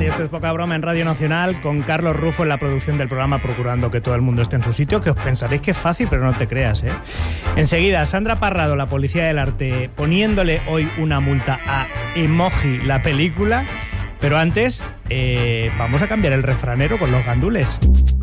Esto es Poca Broma en Radio Nacional, con Carlos Rufo en la producción del programa, procurando que todo el mundo esté en su sitio, que os pensaréis que es fácil, pero no te creas, ¿eh? Enseguida, Sandra Parrado, la Policía del Arte, poniéndole hoy una multa a Emoji, la película. Pero antes, vamos a cambiar el refranero con los gandules.